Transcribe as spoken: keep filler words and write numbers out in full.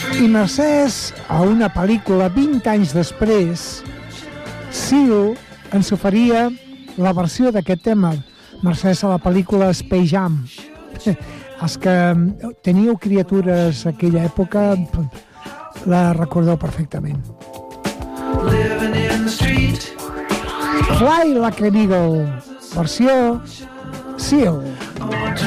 I mercès a una pel·lícula vint anys després, Seal ens oferia la versió d'aquest tema, mercès a la pel·lícula Space Jam. Els que teníeu criatures a aquella època la recordeu perfectament. Fly Like an Eagle, versió Seal.